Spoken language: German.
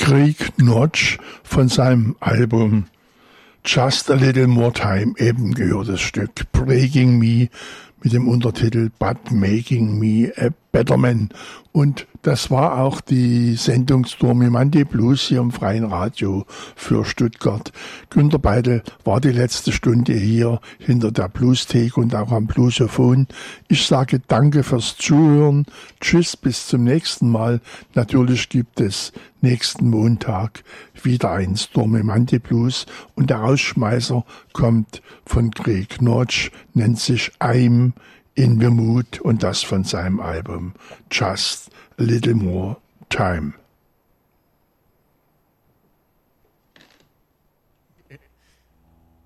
Craig Notch von seinem Album Just a Little More Time eben gehört das Stück Breaking Me mit dem Untertitel But Making Me a Better Man. Und das war auch die Sendung Stormy Monday Blues hier im Freien Radio für Stuttgart. Günter Beidel war die letzte Stunde hier hinter der Bluestheke und auch am Bluesophon. Ich sage danke fürs Zuhören. Tschüss, bis zum nächsten Mal. Natürlich gibt es nächsten Montag wieder ein Stormy Monday Blues und der Rausschmeißer kommt von Craig Notch, nennt sich I'm in the Mood und das von seinem Album Just a Little More Time.